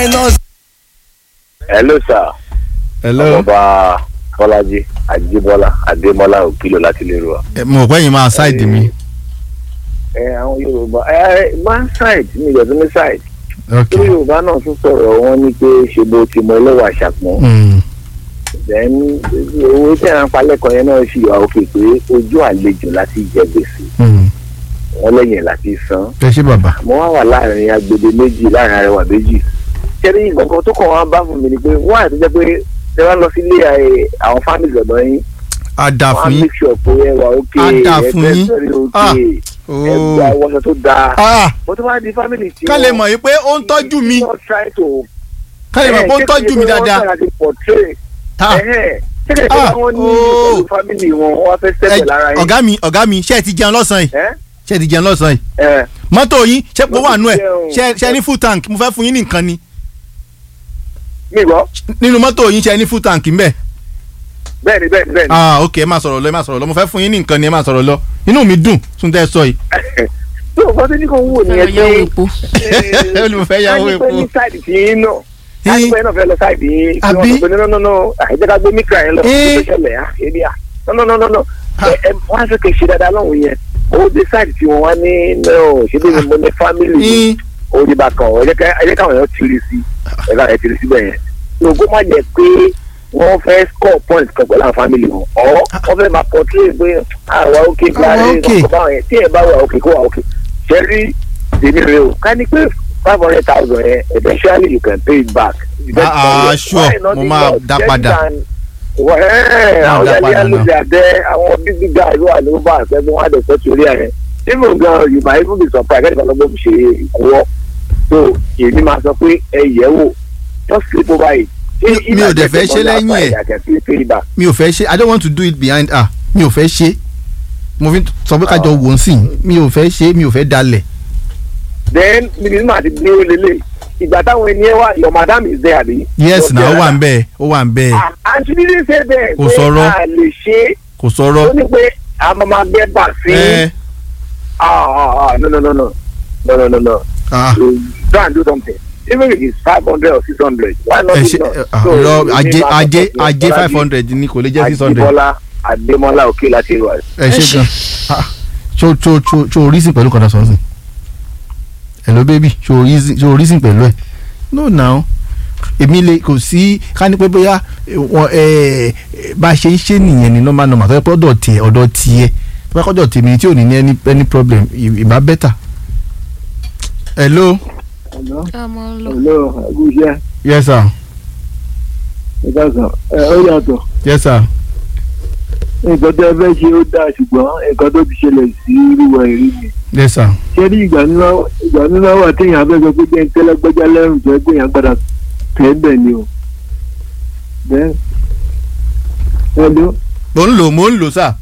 minus. Hello sir. hello. Ọba Bọ́lájí Ajíbọ́lá Adémọ́lá Òkìlò láti lè rọ. mo pẹ́ yín máa ṣáìdì mi. Àwọn Yorùbá man side ní ìjọba ní side. ok Tí Yorùbá náà tún sọ̀rọ̀ wọn ní pé ṣe bó ti mọ ẹlẹ́wà ṣàpọ̀n. Then owó tí àwọn palẹ́kọ̀ọ́ yẹn náà ṣì wà òkè pé ojú àlejò láti jẹ gbèsè. Wọ́n lẹ́yìn láti san. ẹ ṣé bàbá. Mo wá wà láàrin agbede méjì láàrin arẹwà méjì. Ṣẹ́rí ìgbọ̀ngàn tó kàn wá bá fún mi ni pé wọ́n àti jẹ́ pé ṣe wá lọ sí ilé àwọn family ọ̀dọ́ yín. a dà fún Wọ́n á yín. make sure pé ẹ wà ókè. A dà fún yín. Ẹgbẹ́ àwọn ọ̀sán tó dáa. Mo tún wá di family tí ká lè mọ̀ yìí pé ó ń tọ́jú mi. ká lè mọ̀ pé ó ń tọ́jú mi dáadáa. ọ̀gá mi ṣé ẹ ti jẹun lọ́sàn-án yìí ṣé ẹ ti jẹun lọ́sàn-án yìí mọ́tò yín ṣé kó wà nú ẹ̀ ṣé ní full tank mo fẹ́ fún yín ní nǹkan ni. mi gbọ́. nínú mọ́tò yín ṣé ní full tank ń bẹ̀. bẹ́ẹ̀ni. ok ẹ máa sọ̀rọ̀ lọ mo fẹ́ fún yín ní nǹkan ni ẹ máa sọ̀rọ̀ lọ inú mi dùn tún tẹ́ ẹ sọ yìí. tó o bá tó ní kó wò ní ẹgbẹ́ olùfẹ́ yàwó epo. ní sáìdì tí yín náà láìpẹ́ náà fẹ́ lọ sáìdì yín kí wọ́n sọ pé nọ́nọ́nọ́ àìjẹ́ká gbé míkà yẹn lọ tó ṣẹlẹ̀ á èdè à nọ́nọ́nọ́ wọ́n á fẹ́ kẹ́ ṣe dáadáa lọ́hùn yẹn ó dé sáìdì tí wọ́n wá ní náà ṣé bí mo ní fámìlì ó ní bákan ẹ̀jẹ̀ káwọn èèyàn tìrì sí ẹ̀ tìrì síbẹ̀ yẹn lóògùn má jẹ́ pé wọ́n fẹ́ score points kan pẹ̀lú àwọn family wọn ọ̀ wọ́n fẹ́ máa portray pé àwa òkè gbáre tí ẹ bá wà òkè kó wà òkè ṣẹ́rí èmi rè o ká ní pé 500,000 yẹn eventually you can pay it back. Sure mo máa dá padà. àwọn yàrá lóde àdé àwọn bíbí guy ló wà ní uber àtẹ́gbọ́n wà lè tọ́jú orí ẹ̀ even gan you might even be surprised kẹ́ni kan lọ́gbọ́n ṣe ìkúrọ́ so èmi máa sọ pé ẹ yẹ̀ wò just sleep over it. mi ò dẹ̀ fẹ́ ṣe lẹ́yìn ẹ̀ mi ò fẹ́ ṣe I don't want to do it behind her mi ò fẹ́ ṣe mo fi sọ pé kájọ wò ó sìn mi ò fẹ́ ṣe mi ò fẹ́ dalẹ̀. then mínísítà àti gbé ó lélẹ̀ ìgbà táwọn ènìyàn wà your madam is there abi. yes na ó wà ń bẹ́ẹ̀ ó wà ń bẹ́ẹ̀. and she didn't say that. kò sọ̀rọ̀ pé a lè ṣe. kò sọ̀rọ̀. ó ní pé a máa ma get back sí. No. So try and do something. Even if it's 500 or 600, why not? Ajé 500 ni kò lè jẹ́ 600. Adémọ́lá òkè láti ìwà. ẹ ṣe gan. ṣo reason pẹ̀lú kọ́dà sọ́nsìn. Hello baby ṣo reason pẹ̀lú ẹ̀. No now èmi lè kò sí ká ní pé bóyá bá a ṣe ń ṣe nìyẹn ní normal tó yẹ pé ọ̀dọ̀ tiẹ̀ bá kọ́dọ̀ tèmi tí ò ní any problem ìbá better. Hello. Hello, Abuja. Yes sir. Ó yàtọ̀. Yes sir. Nǹkan tó ẹ fẹ́ ṣe ó dáa ṣùgbọ́n nǹkan tó ti ṣẹlẹ̀ sí irúwọ̀ èrí mi. Yes sir. Ṣé ní ìgbà nínú wà téèyàn abẹ́ sọ pé jẹ́ ń tẹ́lẹ̀ gbẹ́jà lẹ́rù tó ẹgbẹ́ yẹn gbọ́dọ̀ tẹ́ bẹ̀ ni o. Bẹ́ẹ̀. Hello. Mo ń lò sir.